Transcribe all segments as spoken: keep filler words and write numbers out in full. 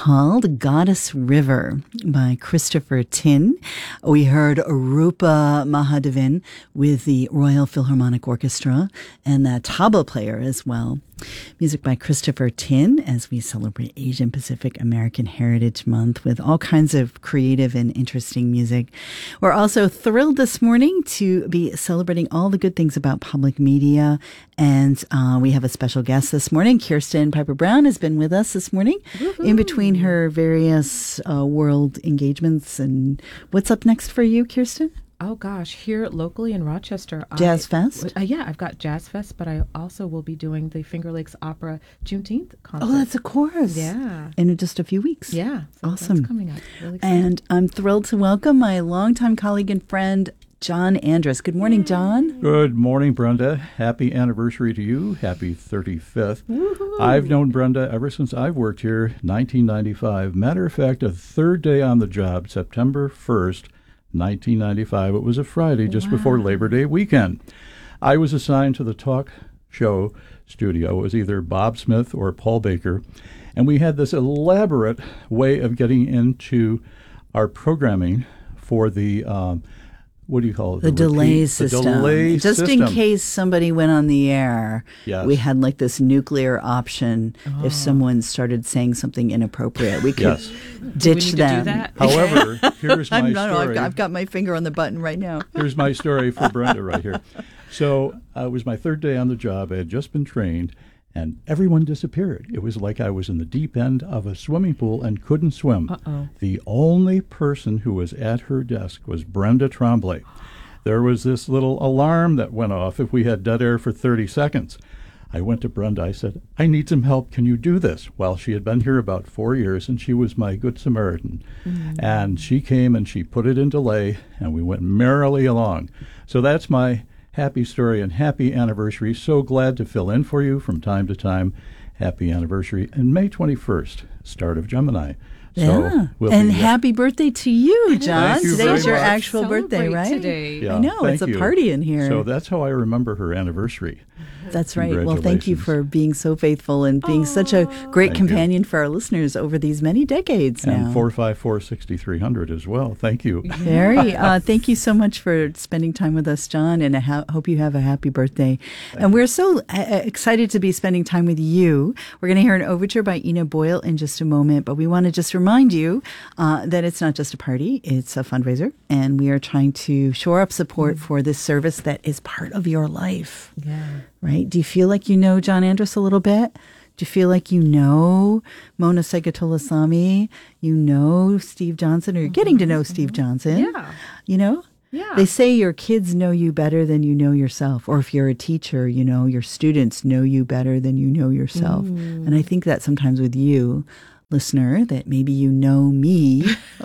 called Goddess River by Christopher Tin. We heard Rupa Mahadevan with the Royal Philharmonic Orchestra and that tabla player as well. Music by Christopher Tin as we celebrate Asian Pacific American Heritage Month with all kinds of creative and interesting music. We're also thrilled this morning to be celebrating all the good things about public media. And uh, we have a special guest this morning. Kirsten Piper Brown has been with us this morning. Woo-hoo. In between her various uh, world engagements. And what's up next for you, Kirsten? Oh, gosh. Here locally in Rochester. Jazz I, Fest? Uh, yeah, I've got Jazz Fest, but I also will be doing the Finger Lakes Opera Juneteenth concert. Oh, that's a chorus. Yeah. In just a few weeks. Yeah. So awesome. That's coming up. Really exciting. And I'm thrilled to welcome my longtime colleague and friend, John Andrus. Good morning, John. Good morning, Brenda. Happy anniversary to you. Happy thirty-fifth. Woo-hoo. I've known Brenda ever since I've worked here, nineteen ninety-five. Matter of fact, a third day on the job, September first, nineteen ninety-five. It was a Friday just wow. before Labor Day weekend. I was assigned to the talk show studio. It was either Bob Smith or Paul Baker. And we had this elaborate way of getting into our programming for the... Um, What do you call it? The, the delay repeat, system. The delay Just system. in case somebody went on the air, yes. we had like this nuclear option. Oh. If someone started saying something inappropriate, we could yes. ditch do we need them. To do that? However, here's my I'm story. not, I've, got, I've got my finger on the button right now. Here's my story for Brenda right here. So uh, it was my third day on the job. I had just been trained, and everyone disappeared. It was like I was in the deep end of a swimming pool and couldn't swim. Uh-oh. The only person who was at her desk was Brenda Tremblay. There was this little alarm that went off if we had dead air for thirty seconds. I went to Brenda. I said, I need some help. Can you do this? Well, she had been here about four years, and she was my good Samaritan. Mm-hmm. And she came, and she put it in delay, and we went merrily along. So that's my happy story and happy anniversary. So glad to fill in for you from time to time. Happy anniversary. And May twenty-first, start of Gemini. So yeah. we'll and be, happy birthday to you, John. Thank you Today's your much. actual Celebrate birthday, right? Today. Yeah, I know, it's a you. party in here. So that's how I remember her anniversary. That's right. Well, thank you for being so faithful and being Aww. Such a great thank companion you. For our listeners over these many decades and now. And four five four, six three zero zero as well. Thank you. Very. Uh, thank you so much for spending time with us, John, and I ha- hope you have a happy birthday. Thank and we're so uh, excited to be spending time with you. We're going to hear an overture by Ina Boyle in just a moment, but we want to just remind you uh, that it's not just a party, it's a fundraiser, and we are trying to shore up support mm-hmm. for this service that is part of your life. Yeah. Right? Do you feel like you know John Andrus a little bit? Do you feel like you know Mona Segatolasamy? You know Steve Johnson, or you're getting to know Steve Johnson? Yeah. You know? Yeah. They say your kids know you better than you know yourself. Or if you're a teacher, you know, your students know you better than you know yourself. Mm. And I think that sometimes with you, listener, that maybe you know me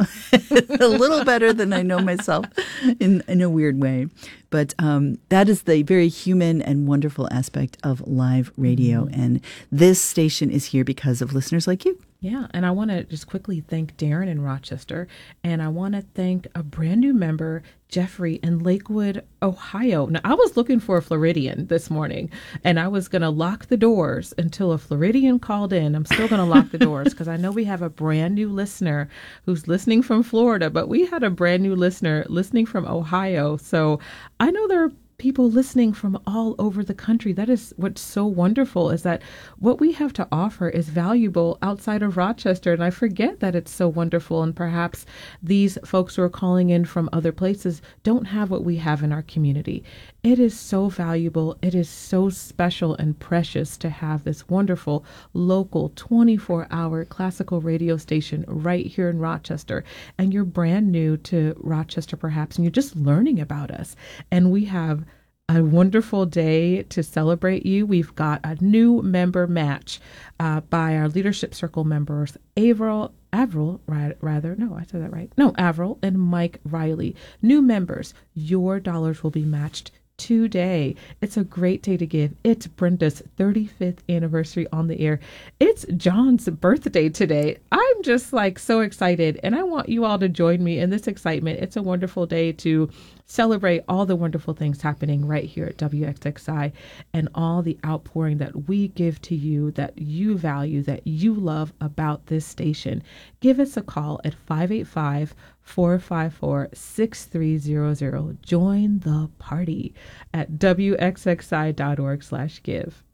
a little better than I know myself in, in a weird way. But um, that is the very human and wonderful aspect of live radio. Mm-hmm. And this station is here because of listeners like you. Yeah, and I want to just quickly thank Darren in Rochester, and I want to thank a brand new member, Jeffrey in Lakewood, Ohio. Now, I was looking for a Floridian this morning, and I was going to lock the doors until a Floridian called in. I'm still going to lock the doors because I know we have a brand new listener who's listening from Florida, but we had a brand new listener listening from Ohio. So I know there are people listening from all over the country. That is what's so wonderful, is that what we have to offer is valuable outside of Rochester. And I forget that it's so wonderful. And perhaps these folks who are calling in from other places don't have what we have in our community. It is so valuable. It is so special and precious to have this wonderful local twenty-four hour classical radio station right here in Rochester. And you're brand new to Rochester, perhaps, and you're just learning about us. And we have a wonderful day to celebrate you. We've got a new member match uh, by our Leadership Circle members, Avril, Avril, rather, no, I said that right. No, Avril and Mike Riley. New members, your dollars will be matched today. It's a great day to give. It's Brenda's thirty-fifth anniversary on the air. It's John's birthday today. I'm just like so excited, and I want you all to join me in this excitement. It's a wonderful day to celebrate all the wonderful things happening right here at W X X I and all the outpouring that we give to you, that you value, that you love about this station. Give us a call at five eight five, four five four, six three zero zero. Join the party at W X X I dot org slash give.